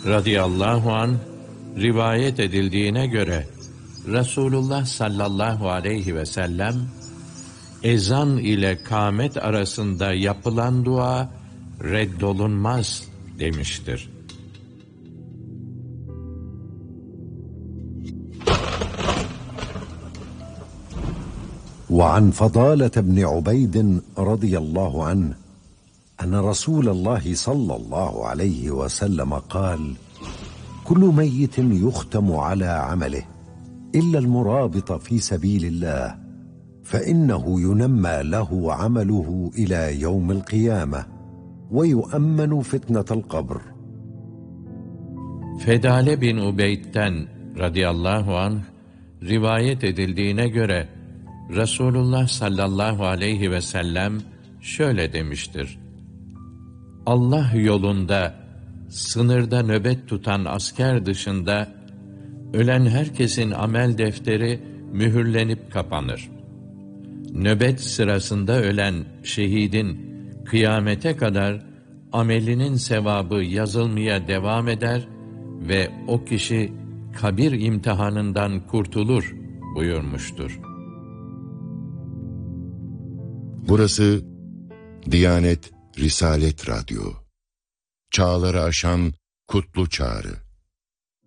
radıyallahu anh rivayet edildiğine göre Resulullah sallallahu aleyhi ve sellem ezan ile kâmet arasında yapılan dua reddolunmaz demiştir. وعن فضالة بن عبيد رضي الله عنه أن رسول الله صلى الله عليه وسلم قال: كل ميت يختم على عمله إلا المرابط في سبيل الله فإنه ينمى له عمله إلى يوم القيامة ويؤمن فتنة القبر. Fedale bin Ubeyd'den radıyallahu anh rivayet edildiğine göre Resulullah sallallahu aleyhi ve sellem şöyle demiştir: Allah yolunda sınırda nöbet tutan asker dışında ölen herkesin amel defteri mühürlenip kapanır. Nöbet sırasında ölen şehidin kıyamete kadar amelinin sevabı yazılmaya devam eder ve o kişi kabir imtihanından kurtulur buyurmuştur. Burası Diyanet Risalet Radyo. Çağları aşan kutlu çağrı.